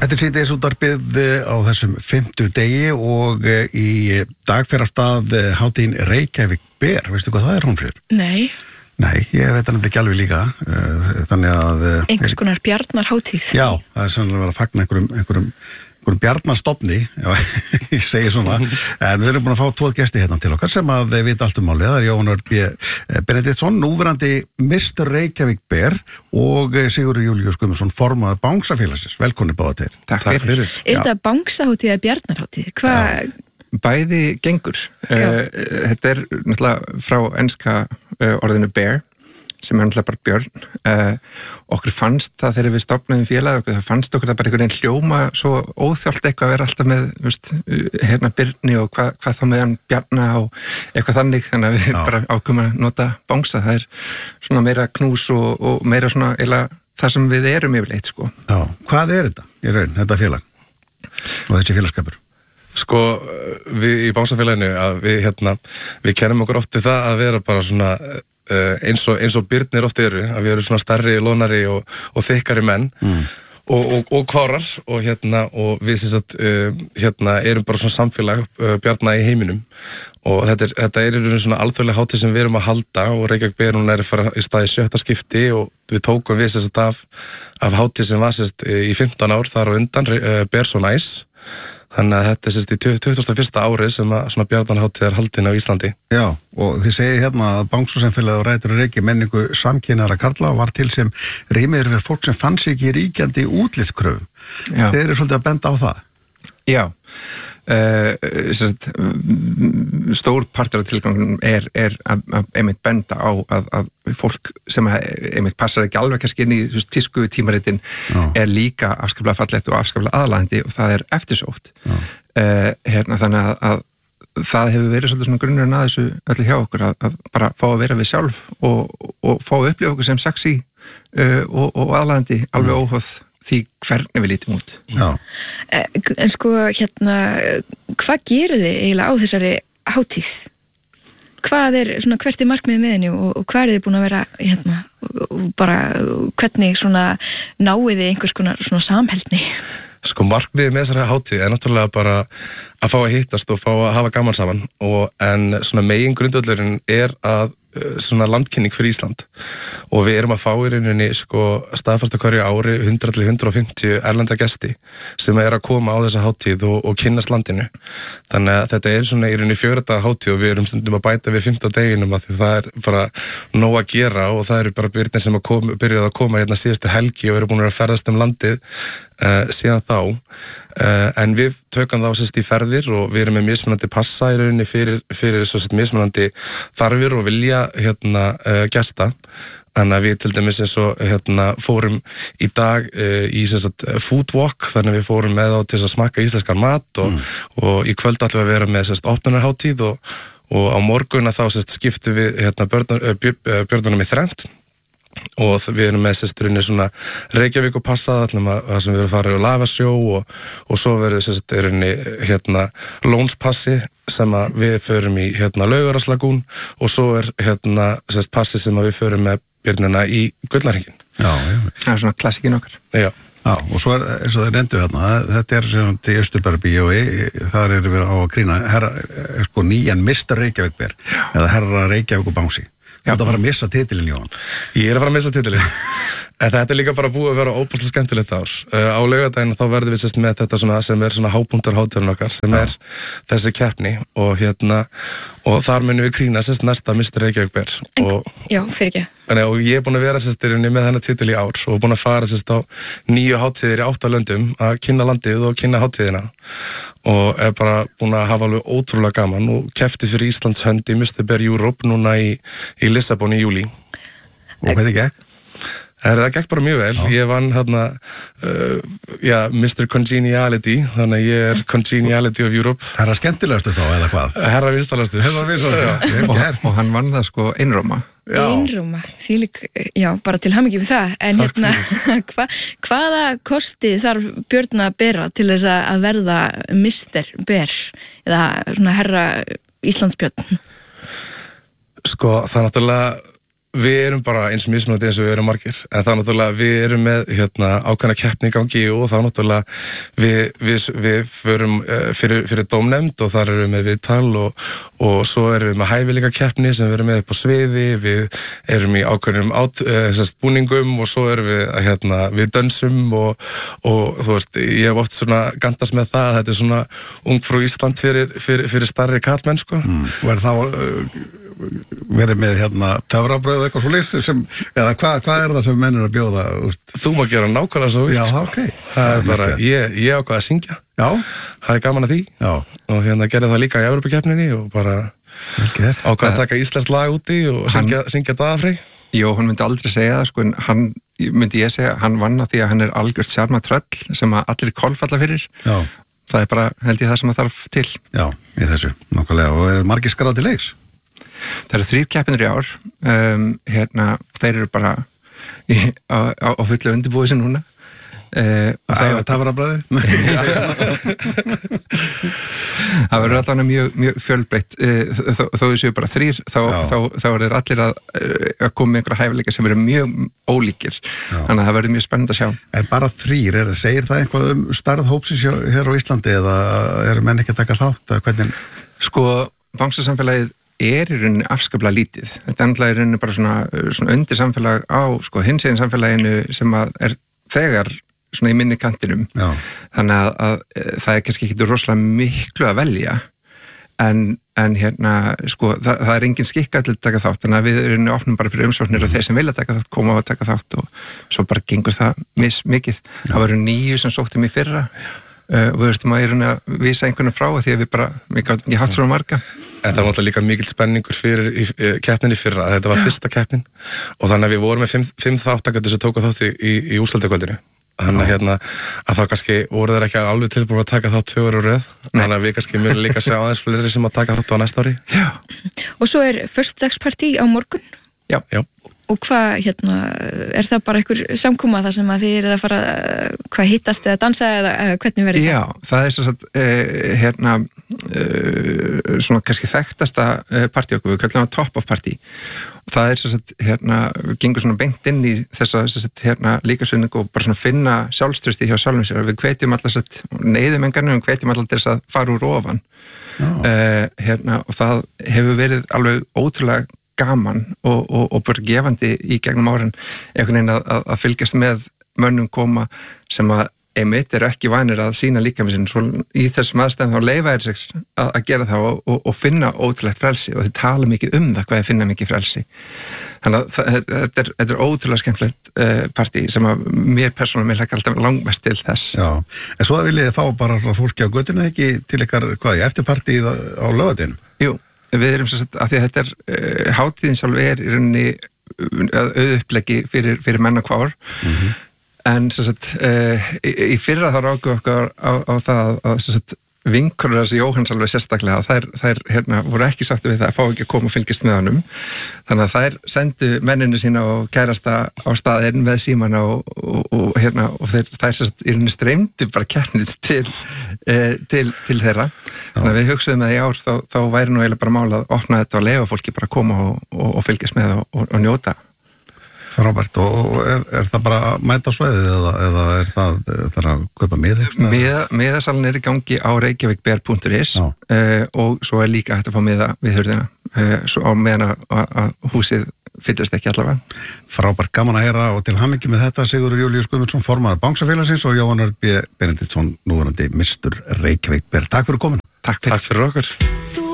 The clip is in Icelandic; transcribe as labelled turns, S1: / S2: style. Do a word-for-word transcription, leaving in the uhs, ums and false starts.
S1: Þetta er síðdegisútvarpið á þessum fimmtudegi og í dag fer af stað hátíðin Reykjavík ber. Veistu hvað það er, Hólmfríður?
S2: Nei.
S1: Nei, ég veit hann ekki alveg líka. Þannig að...
S2: Einhvers konar bjarnarhátíð.
S1: Já, það er sannlega verið að fagna einhverjum, einhverjum, einhverjum bjarnarstofni, já, ég segi svona. En við erum búin að fá tvo gesti hérna til okkar sem að þeir vita allt um málið. Það er Jóhann Örn B. Benediktsson, núverandi mister Reykjavík ber og Sigurður Júlíus Guðmundsson, formaður Bangsafélagsins. Velkonni báða til.
S3: Takk fyrir.
S2: Er þetta Bangsahátíð eða bjarnarhátíð? Hvað...
S3: Bæði gengur. Uh, þetta er náttúrulega frá enska uh, orðinu bear, sem er náttúrulega bara björn. Uh, okkur fannst það þegar við stofnaðum félag, það fannst okkur það bara einhvern veginn hljóma svo óþjált eitthvað að vera alltaf með veist, hérna Birni og hvað hva þá meðan Bjarna og eitthvað þannig, þannig að við Já. bara ákveðum að nota bangsa. Það er svona meira knús og, og meira svona eila það sem við erum yfirleitt, sko.
S1: Já, hvað er þetta í raun, þetta félag og þessi félagskapur?
S4: Sko, við í Bangsafélaginu að við hérna, við kennum okkur oft við það að vera bara svona uh, eins og, eins og Birnir oft eru, að við erum svona stærri, lónari og, og þykkari menn mm. og, og, og kvárar og hérna, og við sem sagt, uh, hérna erum bara svona samfélag uh, Bjarna í heiminum og þetta er, þetta er svona alþjóðleg hátíð sem við erum að halda og Reykjavík ber núna er að fara í staði sjötta skipti og við tókum við sem sagt af, af hátíð sem var sem sagt í fimmtán ár þar á undan, uh, Bear So Nice. Þannig að þetta er sérst í tuttugasta og fyrsta árið sem að svona bjarnarhátíð er haldin á Íslandi.
S1: Já, og þið segir hérna að Bangsafélagið og rætur og reiki menningu samkynara karla var til sem rýmir fyrir fólk sem fann sig ekki ríkjandi útlitskröfum. Þeir eru svolítið að benda á það.
S3: Já, uh, sérst, stór partur af tilgangunum er, er að, að einmitt benda á að, að fólk sem einmitt passar ekki alveg kannski inn í tísku tímaritin er líka afskaplega fallegt og afskaplega aðlaðandi og það er eftirsótt. Uh, hérna, þannig að, að það hefur verið svolítið svona grunnurinn að þessu öllu hjá okkur að, að bara fá að vera við sjálf og, og fá að upplifa okkur sem sexy uh, og, og aðlaðandi alveg óháð því hvernig við lítum út.
S1: Já.
S2: En sko, hérna, hvað gerir þið eiginlega á þessari hátíð? Hvað er, svona, hvert er markmiðið með henni og, og hvað er þið búin að vera, hérna, og bara hvernig svona náið þið einhvers konar svona samheldni?
S4: Sko, markmiðið með þessari hátíð er náttúrulega bara að fá að hittast og fá að hafa gaman saman og en svona megin grundvöllurinn er að svona landkynning fyrir Ísland og við erum að fá í rauninni sko staðfasta hverju ári hundrað til hundrað og fimmtíu erlenda gesti sem er að koma á þessa hátíð og, og kynnast landinu. Þannig að þetta er svona í rauninni fjögurra daga hátíð og við erum stundum að bæta við fimmta deginum að því það er bara nóg að gera og það eru bara byrnir sem að kom, byrjuð að koma hérna síðustu helgi og eru búin að ferðast um landið uh, síðan þá. Uh, en við tökum þá sérst í ferðir og við erum með mismunandi passa í rauninni fyrir, fyrir sérst mismunandi þarfir og vilja hérna uh, gesta. Þannig að við til dæmis eins og hérna fórum í dag uh, í sérst food walk, þannig að við fórum með á til að smakka íslenskan mat og, mm. og í kvöld ætlum við að vera með sérst opnunarhátíð og, og á morgun að þá sérst skiptum við hérna börnum, uh, björnunum í þrennt. Og við erum með sérsturinni svona Reykjavík og passað allir að sem við erum farið á lafasjó og, og svo verður sérsturinni hérna lónspassi sem að við förum í hérna Laugarárslagún og svo er hérna sérst passi sem að við förum með björnina í Gullnarhringinn.
S1: Já, já.
S3: Það er svona klassíkin okkar.
S4: Já.
S1: Já, og svo er eins og það reyndu hérna, þetta er svona til Austurbergbíói, þar erum við á að grína herra, sko nýjan mister Reykjavík ber eða herra Reykjavík og Bangsi. Þú ert að fara að missa titilinn, Jóhann.
S4: Ég er að fara að missa titilinn. En þetta er líka bara búið að vera óbúslega skemmtilegt ár. Uh, á laugardaginn þá verðum við sérst með þetta svona, sem er svona hápunktur hátíðarinn okkar, sem er þessi keppni og hérna, og þar munum við krýna sérst næsta mister Reykjavík ber. Og,
S2: já, fyrir ekki.
S4: Þannig, og ég er búin að vera sérst með þennan titil í ár og búin að fara sérst á nýju hátíðir í átta löndum að kynna landið og kynna hátíðina. Og er bara búin að hafa alveg ótrúlega gaman og keppti fyrir Íslands hönd í mister Bear Europe núna í, í Lissabon í júlí.
S1: Og hvernig gekk?
S4: Það gekk bara mjög vel. Já. Ég vann hérna uh, já, mister Congeniality, þannig að ég er Congeniality of Europe.
S1: Herra skemmtilegastu þá, eða hvað?
S4: Herra vinstalastu.
S1: Herra vinstalastu, já.
S3: Og, og hann vann það sko einróma.
S2: Einróma, þvílík, já, bara til hamingju við það. En
S4: Takk
S2: hérna, hva, hvaða kosti þarf Björn að bera til þess að verða mister Bear eða svona herra Íslandsbjörn?
S4: Sko, það er náttúrulega við erum bara eins mismunandi eins og við erum margir, en það náttúrulega við erum með hérna, ákveðna keppni í gangi og þá náttúrulega við, við, við förum fyrir, fyrir dómnefnd og þar erum við með viðtal og, og svo erum við með hæfileika keppni sem við erum með upp á sviði, við erum í ákveðnum át, sérst, búningum og svo erum við hérna, við dönsum og, og þú veist, ég hef oft svona gandast með það að þetta er svona ungfrú Ísland fyrir, fyrir, fyrir starri karlmenn sko.
S1: Mm. Og er þá uh, verið með hérna töfrabröð eitthvað svo lýst sem, eða hvað hva er það sem menn er að bjóða? Úst?
S4: Þú má gera nákvæmlega svo,
S1: já, ok.
S4: Það er bara, ég, ég ákvað að syngja.
S1: Já.
S4: Það er gaman að því. Já. Og hérna gerði það líka í Evrópukeppninni og bara ákvað að taka íslenskt lag úti og syngja, syngja Daðafrey.
S3: Jó, hann myndi aldrei segja það, sko, en hann, myndi ég segja, hann vann á því að hann er algjört sjarma tröll sem að allir kolfalla fyrir. Já. Það er bara, held ég, það sem það þarf til.
S1: Já, í þessu, nákvæmlega. Og er margir skráð til leiks?
S3: Það eru þrír keppinir í ár, um, hérna, þeir eru bara í, á, á, á fullu undirbúið sem núna. Uh,
S1: það er töfrabröði?
S3: Það verður allavega mjög, mjög fjölbreytt, uh, þó, þó þessu bara þrír, þá, þá, þá er þeir allir að, að koma með einhverja hæfileika sem eru mjög ólíkir, Já. Þannig að það verður mjög spennandi að sjá.
S1: En bara þrír, er, segir það eitthvað um starð hópsins hér á Íslandi eða eru menn ekki að taka þátt? Hvernig?
S3: Sko, bangsasamfélagið er í rauninni afskaplega lítið. Þetta er í rauninni bara svona, svona undir samfélag á sko, hinsegin samfélaginu sem að er þegar svona í minni kantinum. Já. Þannig að, að það er kannski ekki rosalega miklu að velja en, en hérna, sko, það, það er engin skikkar til að taka þátt, þannig að við erum opnum bara fyrir umsóknir og þeir sem vilja taka þátt koma og taka þátt og svo bara gengur það mis mikið. Já. Það voru níu sem sóttum í fyrra. Uh, við verðum að, að vísa einhvern frá því að við bara, við gátum ekki haft svona marga.
S4: En það var náttúrulega líka mikill spenningur fyrir í, í, keppninni fyrra, að þetta var fyrsta keppnin og þannig að við vorum með fimm, fimm þáttakendur sem tóku þátt í, í, í úrslitakvöldinu. Þannig að hérna, að þá kannski voru þeir ekki alveg tilbúin að taka þátt tvö ára röð, þannig að við kannski mjög líka sjá aðeins fleiri sem að taka þátt á næsta ári.
S3: Já.
S2: Og svo er föstudagspartí á morgun.
S3: Já.
S4: Já.
S2: Og hvað, hérna, er það bara einhver samkoma þar sem að þið eruð að fara hvað hittast eða dansa eða hvernig verður það?
S3: Já, það er svo að uh, hérna uh, svona kannski þekktasta uh, partí okkur, við kallum það top of party og það er svo að hérna við gengum svona beint inn í þessa sagt, hérna líkasvinning og bara svona finna sjálfströsti hjá sjálfum sér og við hvetjum alltaf satt, neyðum engarnum, við hvetjum alltaf til þess að fara úr ofan uh, hérna og það hefur verið alveg ótrúlega gaman og, og, og bara gefandi í gegnum árin einhvern veginn að, að, að fylgjast með mönnum koma sem að einmitt eru ekki vanir að sína líka með sinni svo í þessum aðstæðum þá leyfa er sig að, að gera það og, og, og finna ótrúlegt frelsi og þeir tala mikið um það hvað er finna mikið frelsi þannig að það, þetta, er, þetta er ótrúlega skemmtilegt uh, partí sem að mér persónulega mér hækkar alltaf langmest til þess.
S1: Já, en svo viljið þið fá bara fólki á götunni ekki til ykkar hvað í eftirpartíð á laugardeginum?
S3: Jú. Við erum svo að, að því að þetta er uh, hátíðin sjálf er í rauninni að auðuppleggi fyrir, fyrir menn og kvár mm-hmm. en svo að uh, í, í fyrra þá ráku okkar á, á það að svo að vinkonur þessi Jóhanns alveg sérstaklega þær, þær hérna, voru ekki sáttu við það að fá ekki að koma og fylgjast með honum þannig að þær sendu menninu sína og kærasta á staðinn með símana og, og, og, hérna, og þeir, þær sérst í rauninni streymdu bara keppnið til, eh, til, til þeirra þannig að við hugsaðum að í ár þá, þá væri nú eiginlega bara mál að opna þetta og leyfa fólki bara að koma og, og, og fylgjast með og, og, og njóta.
S1: Frábært, og er, er það bara að mæta á sveðið eða, eða er það þarf að kaupa miða?
S3: Miða, miðasalinn er í gangi á reykjavíkber punktur is uh, og svo er líka hægt að fá miða við hurðina uh, svo á meðan að húsið fyllist ekki allavega.
S1: Frábært, gaman að heyra og til hamingju með þetta Sigurður Júlíus Guðmundsson, formaður Bangsafélagsins og Jóhann Örn B. Benediktsson, núverandi mistur Reykjavíkber. Takk fyrir komin.
S3: Takk fyrir,
S4: Takk fyrir okkur.